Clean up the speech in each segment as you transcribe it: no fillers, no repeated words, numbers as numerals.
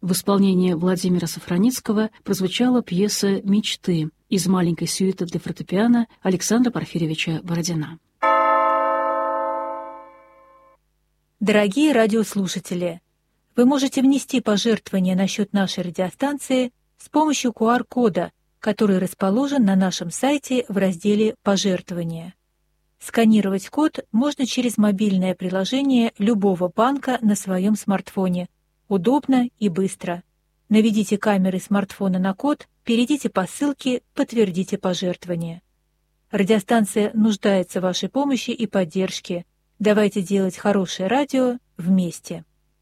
в исполнении Владимира Сафраницкого прозвучала пьеса «Мечты» из маленькой сюиты для фортепиано Александра Порфирьевича Бородина. Дорогие радиослушатели, вы можете внести пожертвования на счет нашей радиостанции с помощью QR-кода, который расположен на нашем сайте в разделе «Пожертвования». Сканировать код можно через мобильное приложение любого банка на своем смартфоне. Удобно и быстро. Наведите камеры смартфона на код, перейдите по ссылке, подтвердите пожертвование. Радиостанция нуждается в вашей помощи и поддержке. Давайте делать хорошее радио вместе.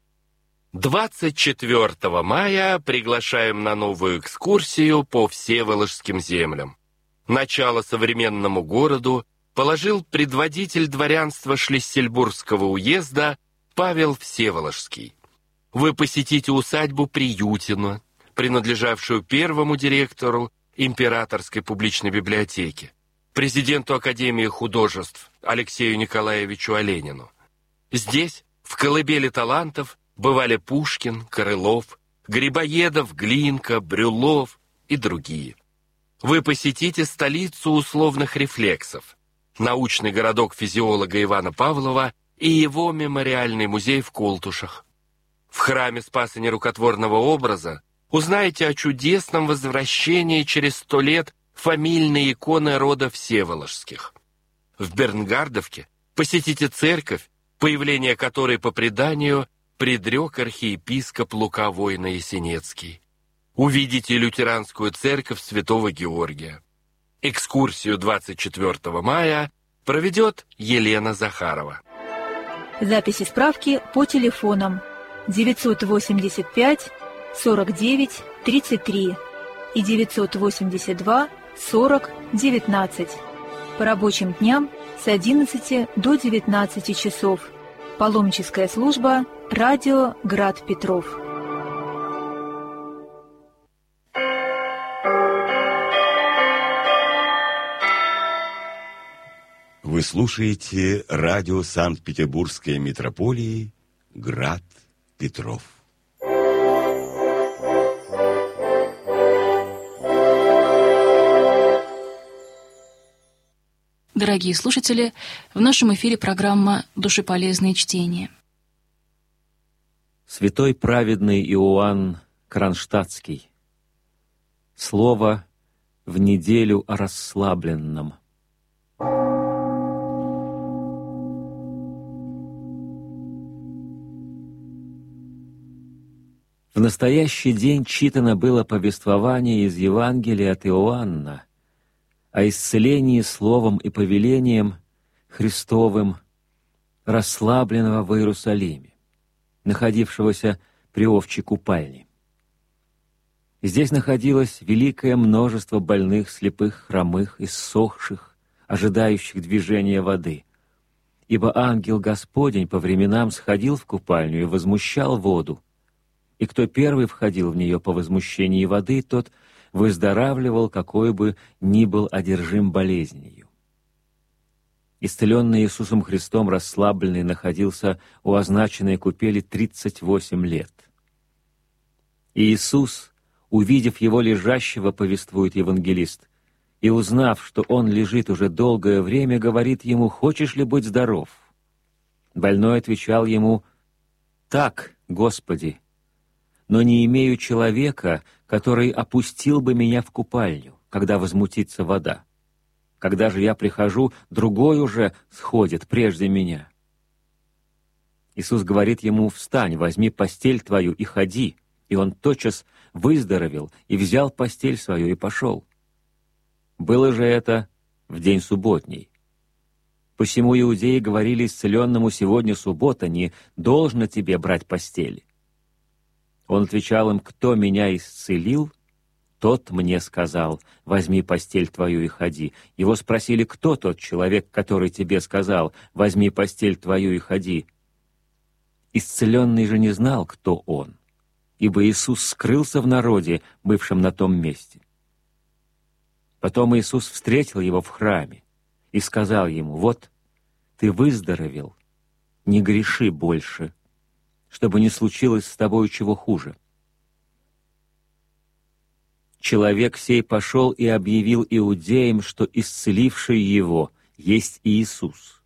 24 мая приглашаем на новую экскурсию по Всеволожским землям. Начало современному городу положил предводитель дворянства Шлиссельбургского уезда Павел Всеволожский. Вы посетите усадьбу Приютино, принадлежавшую первому директору Императорской публичной библиотеки, президенту Академии художеств Алексею Николаевичу Оленину. Здесь, в колыбели талантов, бывали Пушкин, Крылов, Грибоедов, Глинка, Брюллов и другие. Вы посетите столицу условных рефлексов, научный городок физиолога Ивана Павлова и его мемориальный музей в Колтушах. В храме Спаса Нерукотворного образа узнаете о чудесном возвращении через 100 лет фамильной иконы рода Всеволожских. В Бернгардовке посетите церковь, появление которой по преданию предрек архиепископ Лука Войно-Ясенецкий. Увидите лютеранскую церковь Святого Георгия. Экскурсию 24 мая проведет Елена Захарова. Записи справки по телефонам 985 49 33 и 982 40 19. По рабочим дням с 11 до 19 часов. Паломническая служба «Радио Град Петров». Вы слушаете радио Санкт-Петербургской митрополии «Град Петров». Дорогие слушатели, в нашем эфире программа «Душеполезные чтения». Святой праведный Иоанн Кронштадтский. Слово в неделю о расслабленном. В настоящий день читано было повествование из Евангелия от Иоанна о исцелении словом и повелением Христовым расслабленного в Иерусалиме, находившегося при овчей купальне. Здесь находилось великое множество больных, слепых, хромых, иссохших, ожидающих движения воды, ибо ангел Господень по временам сходил в купальню и возмущал воду, и кто первый входил в нее по возмущении воды, тот выздоравливал, какой бы ни был одержим болезнью. Исцеленный Иисусом Христом расслабленный находился у означенной купели 38 лет. И Иисус, увидев его лежащего, повествует евангелист, и узнав, что он лежит уже долгое время, говорит ему: «Хочешь ли быть здоров?» Больной отвечал ему: «Так, Господи, но не имею человека, который опустил бы меня в купальню, когда возмутится вода. Когда же я прихожу, другой уже сходит прежде меня». Иисус говорит ему: «Встань, возьми постель твою и ходи». И он тотчас выздоровел и взял постель свою и пошел. Было же это в день субботний. Посему иудеи говорили исцеленному: «Сегодня суббота, не должно тебе брать постели». Он отвечал им: «Кто меня исцелил, тот мне сказал: возьми постель твою и ходи». Его спросили: «Кто тот человек, который тебе сказал: возьми постель твою и ходи?» Исцеленный же не знал, кто он, ибо Иисус скрылся в народе, бывшем на том месте. Потом Иисус встретил его в храме и сказал ему: «Вот, ты выздоровел, не греши больше, чтобы не случилось с тобой чего хуже». человек сей пошел и объявил иудеям, что исцеливший его есть Иисус.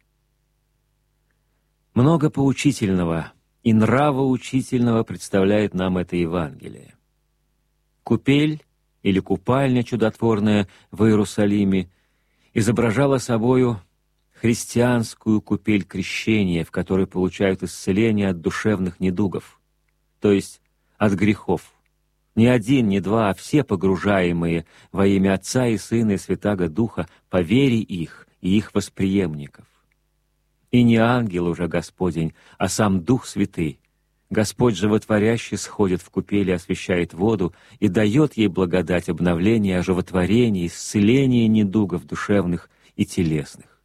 Много поучительного и нравоучительного представляет нам это Евангелие. Купель или купальня чудотворная в Иерусалиме изображала собою христианскую купель крещения, в которой получают исцеление от душевных недугов, то есть от грехов. Не один, не два, а все погружаемые во имя Отца и Сына и Святаго Духа по вере их и их восприемников. И не ангел уже Господень, а сам Дух Святый, Господь животворящий, сходит в купель и освящает воду и дает ей благодать обновления, оживотворения, исцеления недугов душевных и телесных.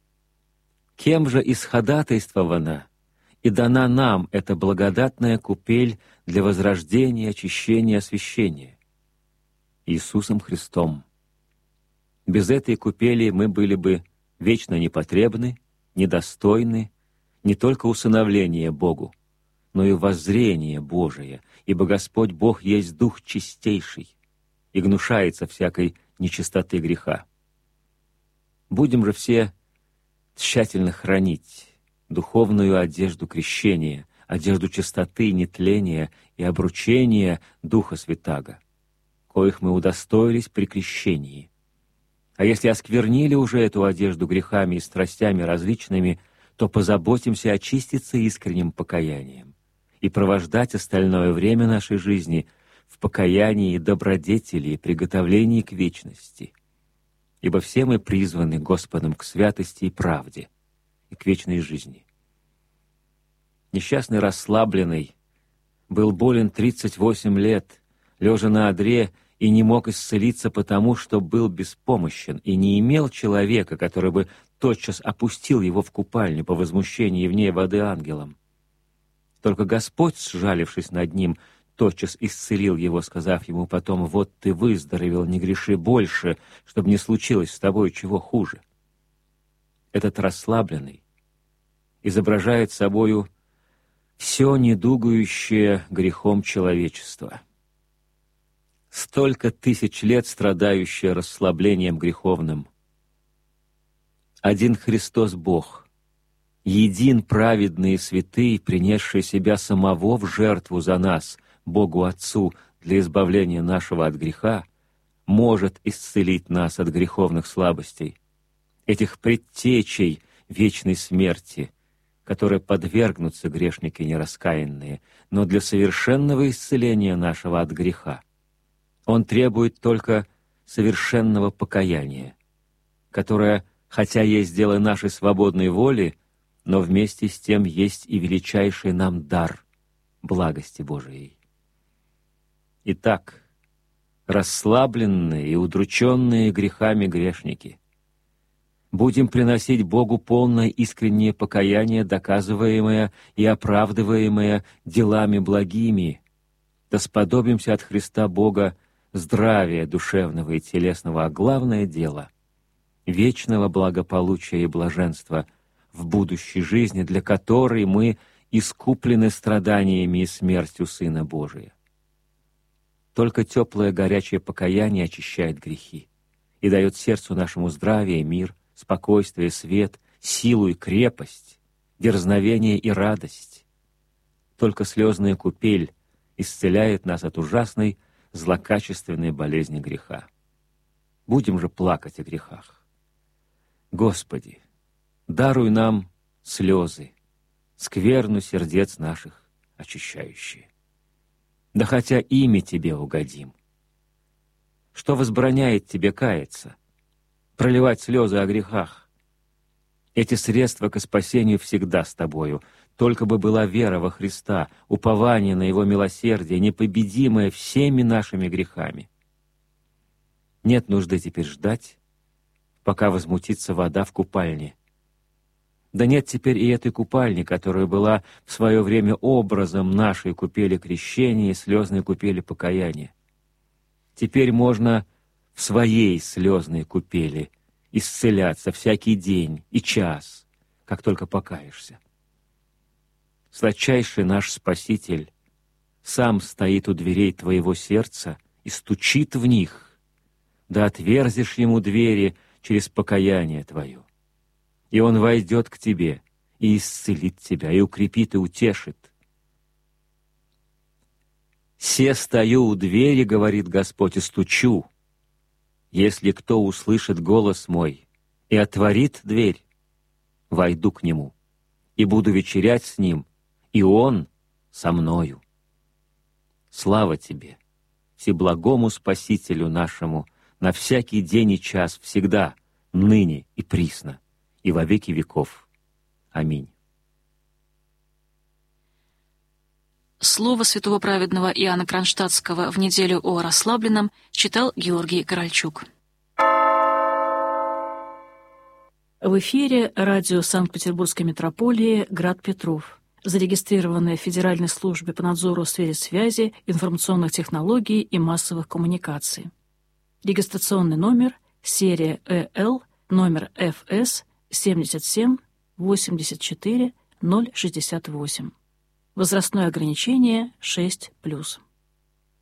Кем же исходатайствована и дана нам эта благодатная купель для возрождения, очищения, освящения? Иисусом Христом. Без этой купели мы были бы вечно непотребны, недостойны не только усыновления Богу, но и воззрение Божие, ибо Господь Бог есть Дух чистейший и гнушается всякой нечистоты греха. Будем же все тщательно хранить духовную одежду крещения, одежду чистоты, нетления и обручения Духа Святаго, коих мы удостоились при крещении. А если осквернили уже эту одежду грехами и страстями различными, то позаботимся очиститься искренним покаянием и провождать остальное время нашей жизни в покаянии и добродетели и приготовлении к вечности. Ибо все мы призваны Господом к святости и правде и к вечной жизни. Несчастный расслабленный был болен 38 лет, лежа на одре, и не мог исцелиться потому, что был беспомощен и не имел человека, который бы тотчас опустил его в купальню по возмущении в ней воды ангелом. Только Господь, сжалившись над ним, тотчас исцелил его, сказав ему потом: «Вот ты выздоровел, не греши больше, чтобы не случилось с тобой чего хуже». Этот расслабленный изображает собою все недугающее грехом человечество. Столько тысяч лет страдающее расслаблением греховным. Один Христос Бог, един праведный и святый, принесший себя самого в жертву за нас, Богу Отцу, для избавления нашего от греха, может исцелить нас от греховных слабостей, этих предтечей вечной смерти, которые подвергнутся грешники нераскаянные, но для совершенного исцеления нашего от греха Он требует только совершенного покаяния, которое, хотя есть дело нашей свободной воли, но вместе с тем есть и величайший нам дар благости Божией. Итак, расслабленные и удрученные грехами грешники, будем приносить Богу полное искреннее покаяние, доказываемое и оправдываемое делами благими, да сподобимся от Христа Бога здравия душевного и телесного, а главное дело — вечного благополучия и блаженства в будущей жизни, для которой мы искуплены страданиями и смертью Сына Божия. Только теплое горячее покаяние очищает грехи и дает сердцу нашему здравие, мир, спокойствие, свет, силу и крепость, дерзновение и радость. Только слезная купель исцеляет нас от ужасной злокачественной болезни греха. Будем же плакать о грехах. Господи, даруй нам слезы, скверну сердец наших очищающие. Да хотя ими Тебе угодим. Что возбраняет Тебе каяться, проливать слезы о грехах? Эти средства ко спасению всегда с Тобою. Только бы была вера во Христа, упование на Его милосердие, непобедимое всеми нашими грехами. Нет нужды теперь ждать, пока возмутится вода в купальне. Да нет теперь и этой купальни, которая была в свое время образом нашей купели крещения и слезной купели покаяния. Теперь можно в своей слезной купели исцеляться всякий день и час, как только покаешься. Сладчайший наш Спаситель сам стоит у дверей твоего сердца и стучит в них, да отверзишь ему двери через покаяние твое. И он войдет к тебе, и исцелит тебя, и укрепит, и утешит. «Се стою у двери, — говорит Господь, — и стучу. Если кто услышит голос мой и отворит дверь, войду к нему, и буду вечерять с ним, и он со мною. Слава тебе, всеблагому Спасителю нашему, на всякий день и час, всегда, ныне и присно, и во веки веков. Аминь». Слово святого праведного Иоанна Кронштадтского в неделю о расслабленном читал Георгий Корольчук. В эфире радио Санкт-Петербургской митрополии «Град Петров», зарегистрированное в Федеральной службе по надзору в сфере связи, информационных технологий и массовых коммуникаций. Регистрационный номер, серия ЭЛ, номер ФС 77 84 068. Возрастное ограничение 6+.